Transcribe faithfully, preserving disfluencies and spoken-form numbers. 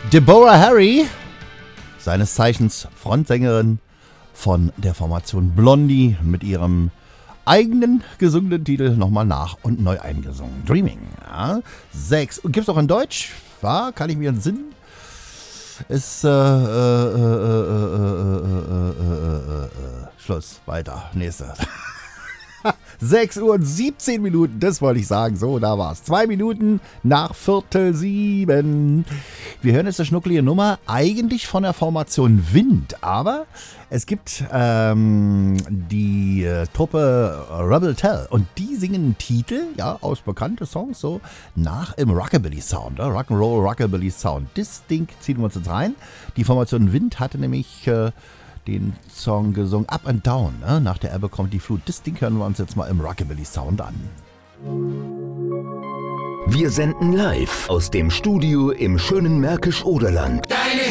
Deborah Harry, seines Zeichens Frontsängerin von der Formation Blondie, mit ihrem eigenen gesungenen Titel nochmal nach und neu eingesungen. Dreaming. Ja. Sechs. Und gibt's auch in Deutsch? Ja, kann ich mir entsinnen. Ist äh, äh, äh, äh, äh, äh, äh, äh, Schluss. Weiter. Nächste. sechs Uhr und siebzehn Minuten, das wollte ich sagen. So, da war's. Zwei Minuten nach Viertel sieben. Wir hören jetzt eine schnucklige Nummer, eigentlich von der Formation Wind, aber es gibt ähm, die äh, Truppe Rebel Tell und die singen einen Titel, ja, aus bekannten Songs, so nach im Rockabilly-Sound, äh, Rock'n'Roll Rockabilly-Sound. Das Ding ziehen wir uns jetzt rein. Die Formation Wind hatte nämlich äh, den Song gesungen, Up and Down, ne? Nach der Ebbe kommt die Flut. Das Ding hören wir uns jetzt mal im Rockabilly-Sound an. Wir senden live aus dem Studio im schönen Märkisch-Oderland.